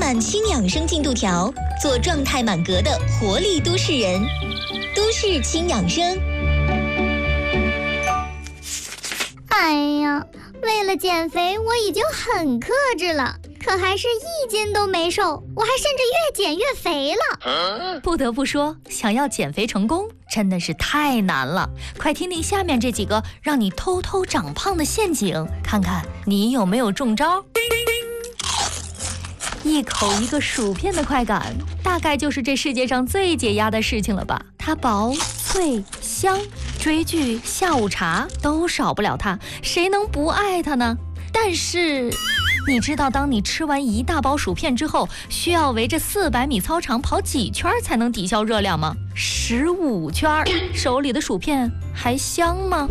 满新养生进度条，做状态满格的活力都市人。都市轻养生。 哎呀，为了减肥，我已经很克制了，可还是1斤都没瘦，我还甚至越减越肥了。 不得不说，想要减肥成功真的是太难了。快听听下面这几个让你偷偷长胖的陷阱，看看你有没有中招。一口一个薯片的快感，大概就是这世界上最解压的事情了吧。它薄脆香，追剧下午茶都少不了它，谁能不爱它呢？但是你知道当你吃完一大包薯片之后，需要围着400米操场跑几圈才能抵消热量吗？15圈。手里的薯片还香吗？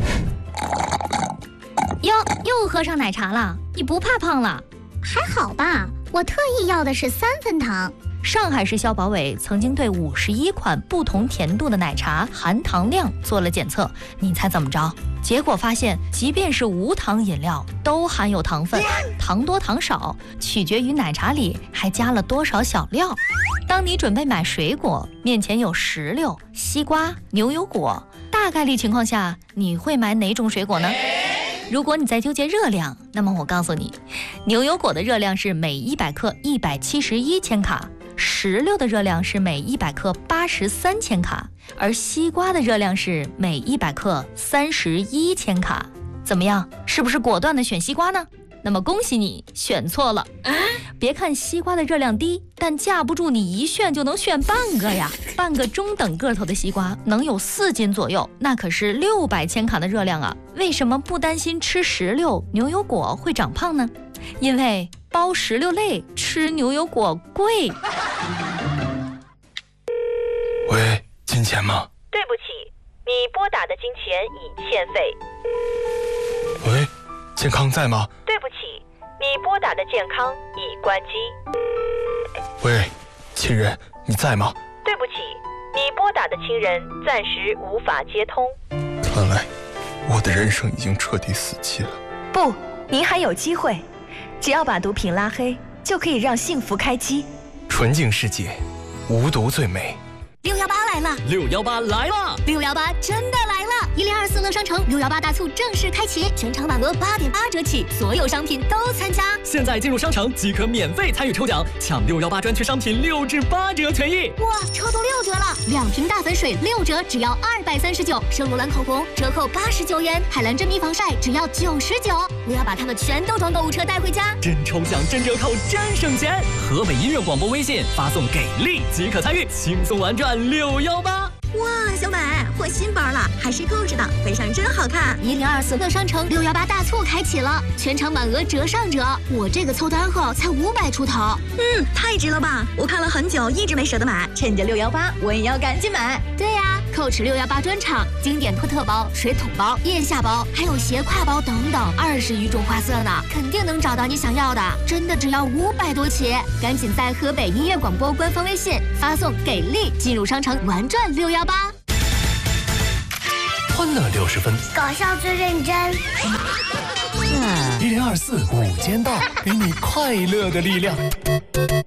哟，又喝上奶茶了，你不怕胖了？ 还好吧，我特意要的是3分糖。 上海市消保委曾经对51款不同甜度的奶茶含糖量做了检测，你猜怎么着？结果发现，即便是无糖饮料都含有糖分，糖多糖少取决于奶茶里还加了多少小料。当你准备买水果，面前有石榴、西瓜、牛油果，大概率情况下，你会买哪种水果呢？如果你在纠结热量，那么我告诉你，牛油果的热量是每100克171千卡，石榴的热量是每100克83千卡，而西瓜的热量是每100克31千卡。怎么样，是不是果断的选西瓜呢？那么恭喜你选错了。别看西瓜的热量低，但架不住你一炫就能炫半个呀。半个中等个头的西瓜能有4斤左右，那可是600千卡的热量啊。为什么不担心吃石榴、牛油果会长胖呢？因为剥石榴类，吃牛油果贵。 喂，金钱吗？ 对不起，你拨打的金钱已欠费。 喂，健康在吗？ 对不起，你拨打的健康已关机。 喂，亲人，你在吗？ 对不起，你拨打的亲人暂时无法接通。 看来我的人生已经彻底死期了。 不，您还有机会，只要把毒品拉黑，就可以让幸福开机。 纯净世界，无毒最美。 618来了 ，618来了 ，618真的来了！1024乐商城618大促正式开启，全场满额8.8折起，所有商品都参加。 现在进入商城即可免费参与抽奖，抢618专区商品6至8折权益。 哇，抽到6折了！2瓶大粉水6折，只要239；圣罗兰口红折扣89元，海蓝珍妮防晒只要99。我要把它们全都装购物车带回家。 真抽奖，真折扣，真省钱！河北音乐广播微信发送给力即可参与，轻松玩转618。 哇，小美，换新包了，还是购置的，背上真好看。1024乐商城618大促开启了，全场满额折上折。我这个凑单后才500出头，太值了吧！我看了很久，一直没舍得买，趁着618，我也要赶紧买。对呀，Coach 618专场，经典托特包、水桶包、腋下包，还有斜挎包等等，20余种花色呢，肯定能找到你想要的。真的只要500多起，赶紧在河北音乐广播官方微信发送给力，进入商城玩转618。 欢乐60分， 搞笑最认真。 1024午间到，给你快乐的力量。